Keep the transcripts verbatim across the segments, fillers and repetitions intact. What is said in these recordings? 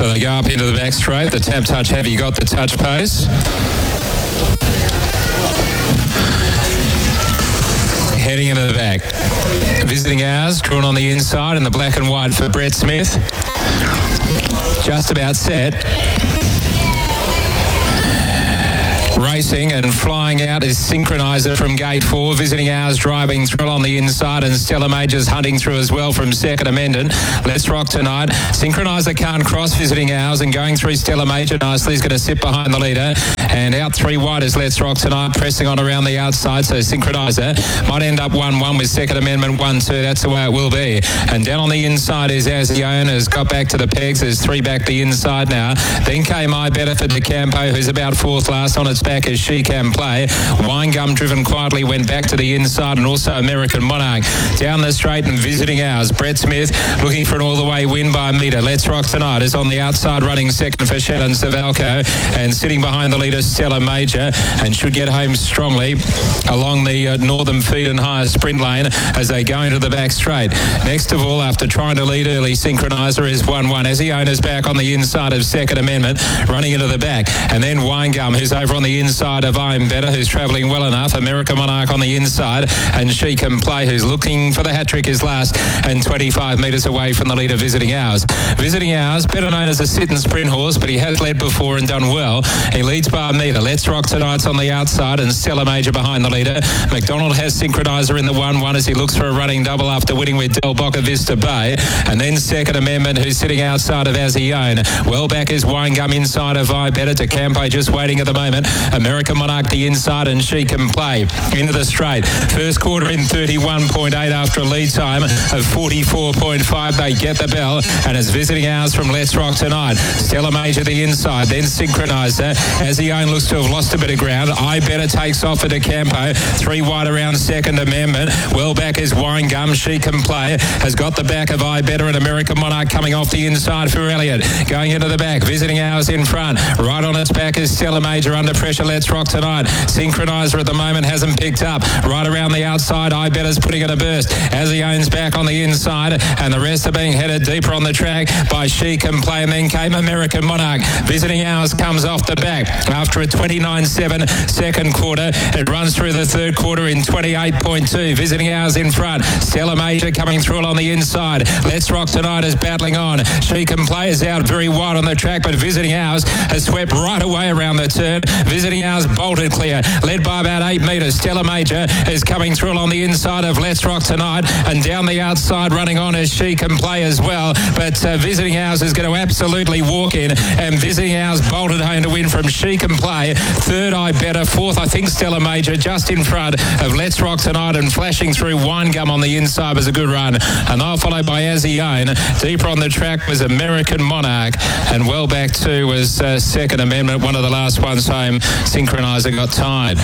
So they go up into the back straight. The tap touch, have you got the touch pace? Heading into the back. Visiting Hours, drawn on the inside in the black and white for Brett Smith. Just about set. Racing and flying out is Synchronizer from gate four. Visiting Hours driving thrill on the inside, and Stella Major's hunting through as well from second amendment. Let's Rock Tonight. Synchronizer can't cross Visiting Hours, and going through Stella Major nicely is going to sit behind the leader. And out three wide is Let's Rock Tonight, pressing on around the outside. So Synchronizer might end up one one with second amendment one two. That's the way it will be. And down on the inside is As the Owners got back to the pegs. There's three back the inside now. Then came I Better for DeCampo, who's about fourth last on its back as She Can Play. Winegum driven quietly went back to the inside, and also American Monarch down the straight and Visiting Hours. Brett Smith looking for an all the way win by a metre. Let's Rock Tonight is on the outside running second for Shannon Savalco, and sitting behind the leader Stella Major, and should get home strongly along the uh, northern feed and higher sprint lane as they go into the back straight. Next of all, after trying to lead early, Synchronizer is one one as he owners back on the inside of second amendment, running into the back. And then Winegum, who's over on the inside of I'm Better, who's travelling well enough. American Monarch on the inside, and She Can Play, who's looking for the hat-trick, is last and twenty-five metres away from the leader Visiting Hours. Visiting Hours, better known as a sit and sprint horse, but he has led before and done well. He leads by a metre. Let's Rock Tonight's on the outside, and Stella Major behind the leader. McDonald has Synchronizer in the one one as he looks for a running double after winning with Del Boca Vista Bay. And then second amendment, who's sitting outside of As He Own. Well back is Winegum inside of I Better. To Campo just waiting at the moment. American Monarch the inside, and She Can Play into the straight. First quarter in thirty-one point eight after a lead time of forty-four point five. They get the bell, and it's Visiting Hours from Let's Rock Tonight. Stella Major the inside, then Synchronizer. As the own looks to have lost a bit of ground. I Better takes off at Campo. Three wide around second amendment. Well back is Winegum. She Can Play has got the back of I Better, and American Monarch coming off the inside for Elliott. Going into the back, Visiting Hours in front. Right on its back is Stella Major under pressure. Let's Rock Tonight. Synchronizer at the moment hasn't picked up. Right around the outside, I Better's putting in a burst. As he owns back on the inside, and the rest are being headed deeper on the track by She Can Play, and then came American Monarch. Visiting Hours comes off the back after a twenty-nine seven second quarter. It runs through the third quarter in twenty-eight point two. Visiting Hours in front. Stella Major coming through on the inside. Let's Rock Tonight is battling on. She Can Play is out very wide on the track, but Visiting Hours has swept right away around the turn. Visiting Hours bolted clear, led by about eight metres. Stella Major is coming through on the inside of Let's Rock Tonight, and down the outside running on as She Can Play as well. But uh, Visiting Hours is going to absolutely walk in, and Visiting Hours bolted home to win from She Can Play. Third, I Better. Fourth, I think Stella Major, just in front of Let's Rock Tonight, and flashing through Winegum on the inside was a good run. And they're followed by As He Own. Deeper on the track was American Monarch, and well back too was uh, Second Amendment, one of the last ones home. Synchronizer got tied.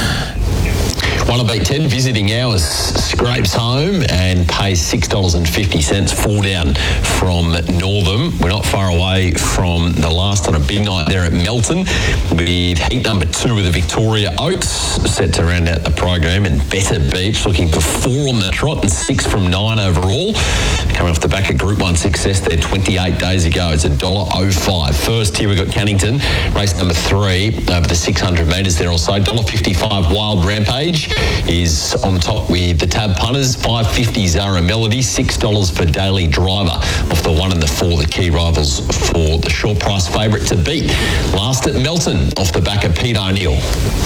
One of beat ten, Visiting Hours scrapes home and pays six dollars fifty, four down from Northam. We're not far away from the last on a big night there at Melton, with heat number two with the Victoria Oaks set to round out the program, and Better Beach looking for four on the trot and six from nine overall. Coming off the back of Group one success there twenty-eight days ago. It's one dollar oh five. First here we've got Cannington, race number three over the six hundred metres there also. one dollar fifty-five Wild Rampage is on top with the Tab Punters. five fifty Zara Melody, six dollars for Daily Driver off the one and the four, the key rivals for the short price favourite to beat. Last at Melton off the back of Pete O'Neill.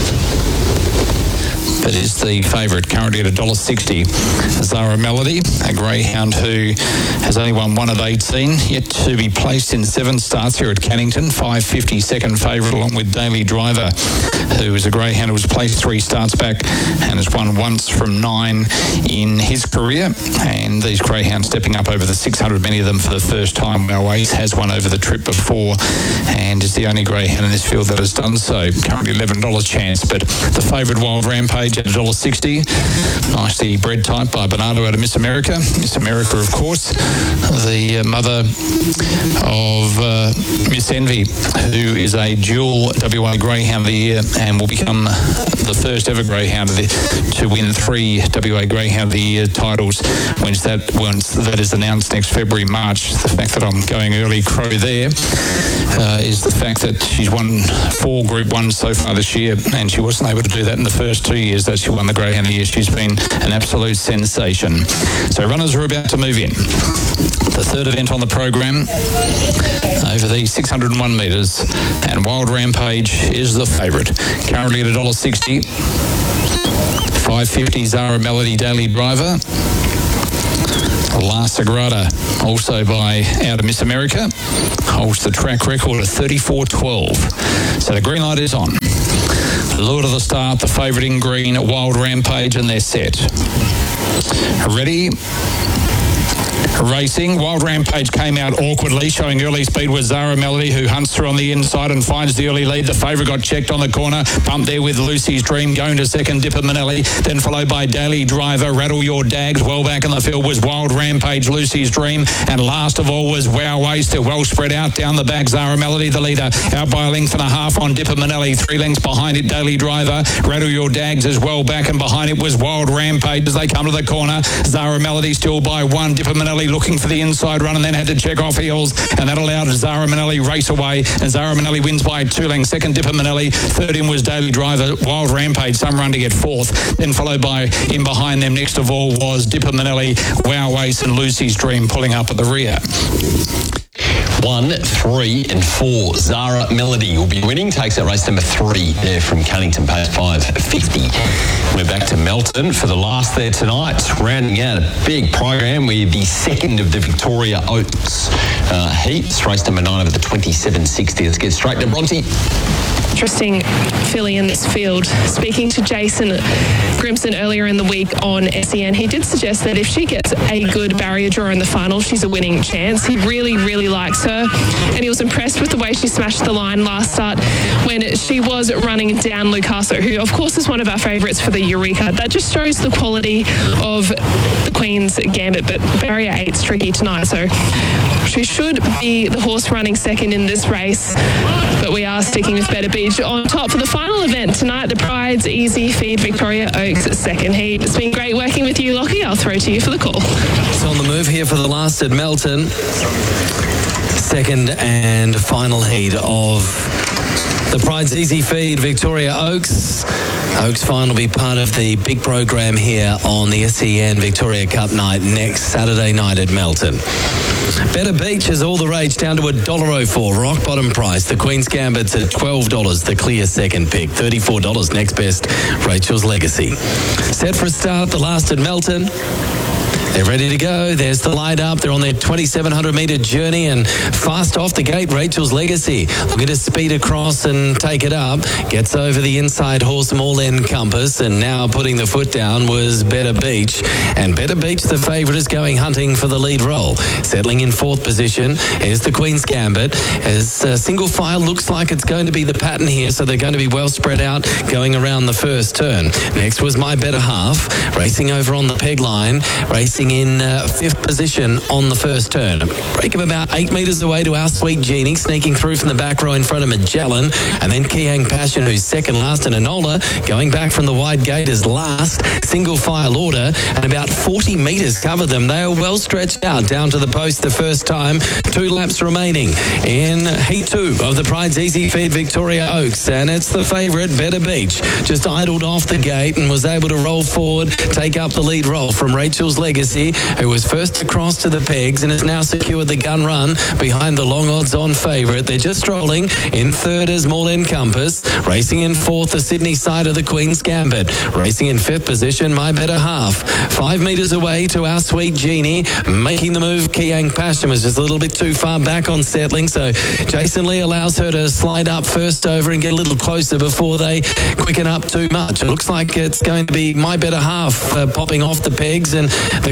That is the favourite, currently at one dollar sixty. Zara Melody, a greyhound who has only won one of eighteen, yet to be placed in seven starts here at Cannington. five fifty second favourite, along with Daily Driver, who is a greyhound who was placed three starts back and has won once from nine in his career. And these greyhounds stepping up over the six hundred, many of them for the first time. Our Ace has won over the trip before and is the only greyhound in this field that has done so. Currently eleven dollars chance, but the favourite Wild Rampage Rampage at one dollar sixty. Nicely bred type by Bernardo out of Miss America. Miss America, of course, the uh, mother of uh, Miss Envy, who is a dual W A Greyhound of the Year and will become the first ever Greyhound of the, to win three W A Greyhound of the Year titles once that, once that is announced next February, March. The fact that I'm going early crow there uh, is the fact that she's won four Group Ones so far this year, and she wasn't able to do that in the first two years that she won the Greyhound of the Year. She's been an absolute sensation. So runners are about to move in. The third event on the program over the six hundred one metres, and Wild Rampage is the favourite. Currently at one dollar sixty. five fifty Zara Melody Daily Driver. La Sagrada, also by out of Miss America, holds the track record of thirty-four twelve. So the green light is on. Lure to the start, the favourite in green, Wild Rampage, and they're set. Ready? Racing. Wild Rampage came out awkwardly, showing early speed with Zara Melody, who hunts through on the inside and finds the early lead. The favourite got checked on the corner. Bumped there with Lucy's Dream, going to second, Dipper Manelli. Then followed by Daily Driver, Rattle Your Dags. Well back in the field was Wild Rampage, Lucy's Dream. And last of all was Wow Waster. Well spread out down the back. Zara Melody, the leader, out by a length and a half on Dipper Manelli. Three lengths behind it, Daily Driver. Rattle Your Dags as well back, and behind it was Wild Rampage as they come to the corner. Zara Melody still by one. Dipper Manelli looking for the inside run and then had to check off heels, and that allowed Zara Manelli race away, and Zara Manelli wins by two lengths. Second, Dipper Manelli. Third in was Daily Driver. Wild Rampage, some run to get fourth. Then followed by, in behind them next of all was Dipper Manelli, Wow Ace and Lucy's Dream pulling up at the rear. One, three, and four. Zara Melody will be winning. Takes out race number three there from Cunnington, pace five fifty. We're back to Melton for the last there tonight. Rounding out a big program with the second of the Victoria Oaks uh, heats. Race number nine of the twenty-seven sixty. Let's get straight to Bronte. Interesting filly in this field. Speaking to Jason Grimson earlier in the week on S E N, he did suggest that if she gets a good barrier draw in the final, she's a winning chance. He really, really likes her, and he was impressed with the way she smashed the line last start when she was running down Lucaso, who of course is one of our favourites for the Eureka. That just shows the quality of the Queen's Gambit, but barrier eight's tricky tonight, so she should be the horse running second in this race, but we are sticking with Better Beach on top for the final event tonight, the Pride's Easy Feed Victoria Oaks second heat. It's been great working with you, Lockie. I'll throw to you for the call. It's on the move here for the last at Melton. Second and final heat of the Pride's Easy Feed Victoria Oaks. Oaks Fine will be part of the big program here on the S E N Victoria Cup night next Saturday night at Melton. Better Beach is all the rage, down to one dollar oh four, rock bottom price. The Queen's Gambit's at twelve dollars, the clear second pick. thirty-four dollars next best, Rachel's Legacy. Set for a start, the last at Melton. They're ready to go. There's the light up. They're on their twenty-seven hundred metre journey, and fast off the gate, Rachel's Legacy. Looking to speed across and take it up. Gets over the inside horse, All In Compass, and now putting the foot down was Better Beach. And Better Beach, the favourite, is going hunting for the lead role. Settling in fourth position is the Queen's Gambit. As uh, single file looks like it's going to be the pattern here, so they're going to be well spread out going around the first turn. Next was My Better Half, racing over on the peg line, racing in uh, fifth position on the first turn. A break of about eight metres away to Our Sweet Genie, sneaking through from the back row in front of Magellan, and then Kiang Passion, who's second last, and Enola going back from the wide gate as last. Single file order, and about forty metres cover them. They are well stretched out down to the post the first time. Two laps remaining in heat two of the Pride's Easy Feed Victoria Oaks, and it's the favourite, Better Beach. Just idled off the gate and was able to roll forward, take up the lead role from Rachel's Legacy, who was first across to the pegs and has now secured the gun run behind the long odds on favourite. They're just rolling. In third is All In Compass. Racing in fourth, the Sydney side of the Queen's Gambit. Racing in fifth position, My Better Half. Five metres away to Our Sweet Genie. Making the move, Kiang Passion was just a little bit too far back on settling, so Jason Lee allows her to slide up first over and get a little closer before they quicken up too much. It looks like it's going to be My Better Half uh, popping off the pegs, and the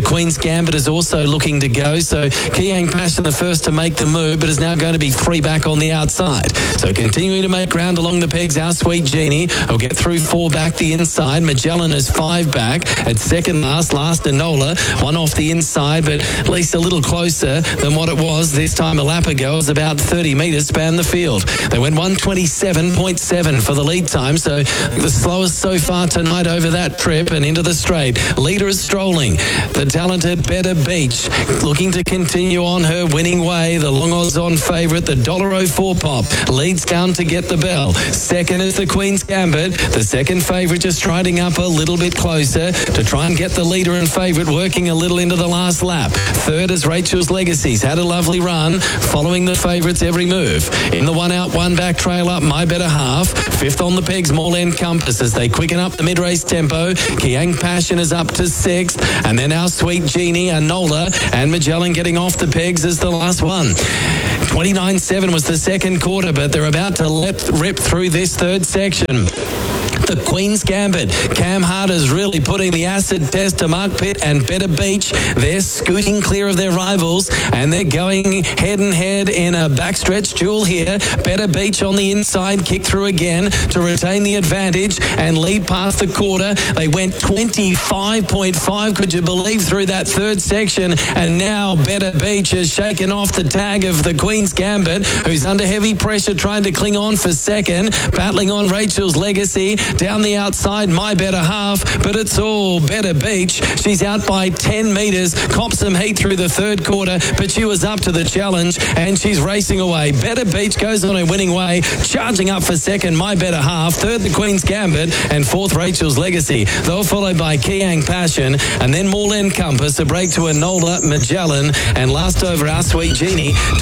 Queen's Gambit is also looking to go. So Kiang Passion the first to make the move, but is now going to be three back on the outside. So continuing to make ground along the pegs, Our Sweet Genie will get through four back the inside. Magellan is five back at second last. Last Enola, one off the inside, but at least a little closer than what it was this time a lap ago. It was about thirty metres span the field. They went one twenty-seven point seven for the lead time, so the slowest so far tonight over that trip and into the straight. Leader is strolling. The talented Better Beach looking to continue on her winning way. The long odds on favourite, the one dollar oh four pop, leads down to get the bell. Second is the Queen's Gambit. The second favourite just striding up a little bit closer to try and get the leader and favourite working a little into the last lap. Third is Rachel's Legacies. Had a lovely run, following the favourites every move. In the one out, one back trail up, My Better Half. Fifth on the pegs, Moreland Compass as they quicken up the mid-race tempo. Kiang Passion is up to sixth. And then Our Sweet Genie, Enola and Magellan getting off the pegs as the last one. twenty-nine seven was the second quarter, but they're about to let rip through this third section. The Queen's Gambit. Cam Harder's really putting the acid test to Mark Pitt and Better Beach. They're scooting clear of their rivals and they're going head and head in a backstretch duel here. Better Beach on the inside, kick through again to retain the advantage and lead past the quarter. They went twenty-five point five, could you believe, through that third section, and now Better Beach has shaken off the tag of the Queen's Gambit, who's under heavy pressure trying to cling on for second, battling on Rachel's Legacy. Down the outside, My Better Half, but it's all Better Beach. She's out by ten metres, copped some heat through the third quarter, but she was up to the challenge and she's racing away. Better Beach goes on her winning way, charging up for second, My Better Half, third the Queen's Gambit, and fourth Rachel's Legacy. They'll followed by Kiang Passion, and then Moreland Compass, a break to Enola, Magellan, and last over Our Sweet Genie.